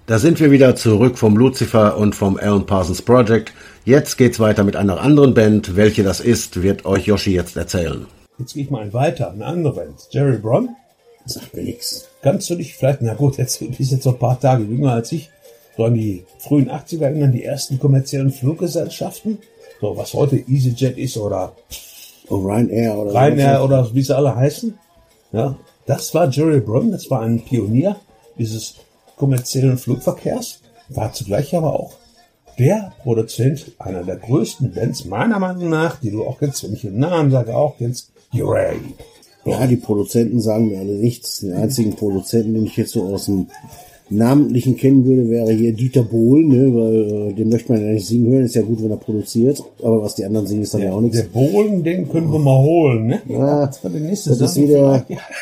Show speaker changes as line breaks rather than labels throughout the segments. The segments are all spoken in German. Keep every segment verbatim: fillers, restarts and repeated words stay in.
Da sind wir wieder zurück vom Lucifer und vom Alan Parsons Project. Jetzt geht's weiter mit einer anderen Band. Welche das ist, wird euch Yoshi jetzt erzählen.
Jetzt gehe ich mal weiter, eine andere Band. Jerry Brown.
Sagt mir nichts.
Kannst du dich vielleicht, na gut, jetzt du bist jetzt noch ein paar Tage jünger als ich, so an die frühen achtziger erinnern, die ersten kommerziellen Fluggesellschaften, so was heute EasyJet ist oder
oh, Ryanair oder
Ryanair oder wie sie alle heißen. Ja, das war Jerry Brown, das war ein Pionier dieses kommerziellen Flugverkehrs, war zugleich aber auch der Produzent einer der größten Bands, meiner Meinung nach, die du auch kennst, wenn ich den Namen sage, auch kennst, Uriah Heep.
Ja, die Produzenten sagen mir alle nichts. Den einzigen Produzenten, den ich jetzt so aus dem Namentlichen kennen würde, wäre hier Dieter Bohlen, ne, weil äh, den möchte man ja nicht singen hören, ist ja gut, wenn er produziert, aber was die anderen singen, ist dann ja, ja auch nichts.
Der Bohlen, den können wir mal holen, ne?
Ja,
das,
das ist wieder...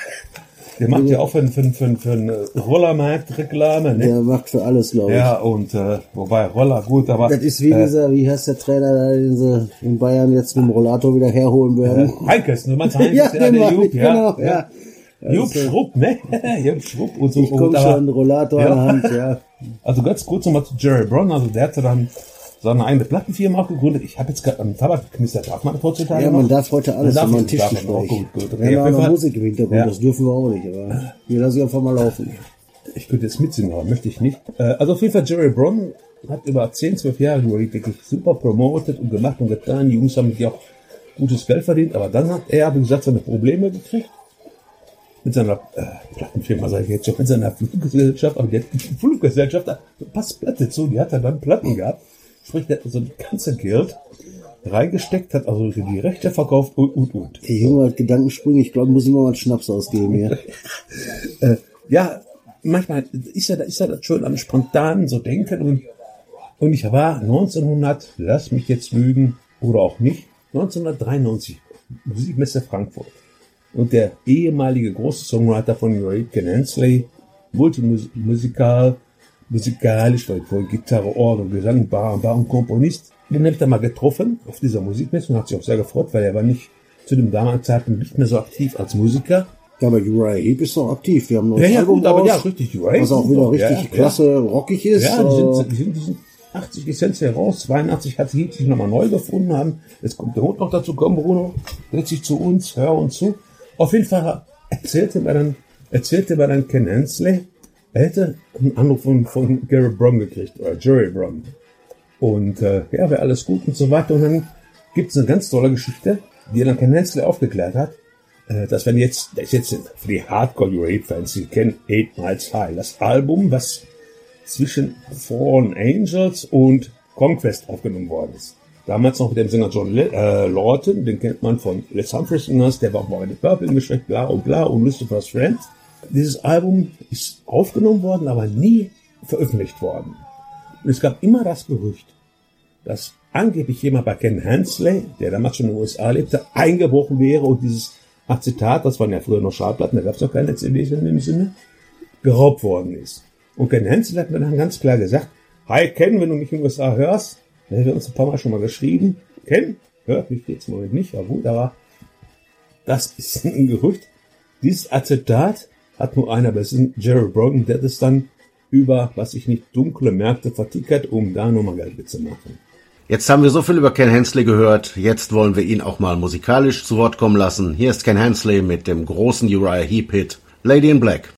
Der macht ja auch für, für, für, für einen Rollermarkt Reklame, ne?
Der macht für alles, glaube ich.
Ja, und äh, wobei Roller gut, aber...
Das ist wie äh, dieser, wie heißt der Trainer da, den sie in Bayern jetzt mit dem Rollator wieder herholen werden.
Äh, Heinkes, du meinst Heinkes,
ja,
ja, der Jupp,
ja. Genau,
ja.
ja.
Jupp Schrupp, ne? Jupp Schrupp und so.
Ich komme schon, Rollator ja. in der Hand, ja.
Also ganz kurz nochmal zu Jerry Brown, also der hatte dann seine eigene Plattenfirma auch gegründet. Ich habe jetzt gerade am Tabak geknistert, darf man das heutzutage
Ja, man
noch?
darf heute alles,
man
wenn man Tischgespräch.
Gut, gut. Okay.
Wir haben
ja,
auch noch Musik im Hintergrund,
ja.
Das dürfen wir auch nicht, aber wir lassen einfach mal laufen.
Ich könnte jetzt mitsingen, aber möchte ich nicht. Also auf jeden Fall, Jerry Brown hat über zehn, zwölf Jahre wirklich super promotet und gemacht und getan. Die Jungs haben mit auch gutes Geld verdient, aber dann hat er, wie gesagt, seine Probleme gekriegt. Mit seiner äh, Plattenfirma, sage ich jetzt schon, mit seiner Fluggesellschaft, aber die Fluggesellschaft, da passt Platte zu, die hat er dann Platten gehabt. Sprich, der hat so das ganze Geld reingesteckt, hat also die Rechte verkauft und, und, und.
Der Junge hat Gedankensprünge, ich glaube, muss ihm mal einen Schnaps ausgeben hier.
äh, ja, manchmal ist ja, ist ja das schön am spontanen so denken und, und ich war neunzehnhundert, lass mich jetzt lügen, oder auch nicht, neunzehnhundertdreiundneunzig, Musikmesse Frankfurt. Und der ehemalige große Songwriter von Uriah Heep, Ken Hensley, multimusikal, musikalisch, weil voll Gitarre, Orgel, Gesang, Bar, Bar und Komponist. Den habe ich da mal getroffen auf dieser Musikmesse und hat sich auch sehr gefreut, weil er war nicht zu dem damaligen Zeitpunkt nicht mehr so aktiv als Musiker.
Ja, aber Uriah Heep ist noch aktiv. Wir haben noch ein
ja, ja,
Album
gut, aber
raus,
ja, richtig, Uriah Heep.
was auch wieder richtig
ja,
klasse
ja.
rockig ist.
Ja, die sind, die sind, die sind achtzig Essenzen heraus, zweiundachtzig hat Heep sich nochmal neu gefunden haben. Jetzt kommt der Hund noch dazu, komm Bruno, setz dich zu uns, hör uns zu. Auf jeden Fall erzählte mir dann, erzählte mir dann Ken Hensley, er hätte einen Anruf von, von Gary Brown gekriegt, oder Jerry Brown. Und äh, ja, wäre alles gut und so weiter. Und dann gibt's eine ganz tolle Geschichte, die dann Ken Hensley aufgeklärt hat, äh, dass wenn jetzt, das ist jetzt für die Hardcore-Uriah Heep-Fans, die kennen Eight Miles High, das Album, was zwischen Fallen Angels und Conquest aufgenommen worden ist. Damals noch mit dem Sänger John Le- äh, Lawton, den kennt man von Les Humphreys Singers, der war auch bei The Purple geschwächt, bla und bla und Lucifer's Friend. Dieses Album ist aufgenommen worden, aber nie veröffentlicht worden. Und es gab immer das Gerücht, dass angeblich jemand bei Ken Hensley, der damals schon in den U S A lebte, eingebrochen wäre und dieses Zitat, das waren ja früher noch Schallplatten, da gab es noch keine C Ds in dem Sinne, geraubt worden ist. Und Ken Hensley hat mir dann ganz klar gesagt, hi Ken, wenn du mich in den U S A hörst, da haben wir uns ein paar Mal schon mal geschrieben, Ken, hört mich jetzt im Moment nicht, aber gut, aber das ist ein Gerücht. Dieses Acetat hat nur einer besessen, Jerry Brown, der das dann über, was ich nicht, dunkle Märkte vertickert, um da nochmal Geld zu machen.
Jetzt haben wir so viel über Ken Hensley gehört, jetzt wollen wir ihn auch mal musikalisch zu Wort kommen lassen. Hier ist Ken Hensley mit dem großen Uriah Heep-Hit Lady in Black.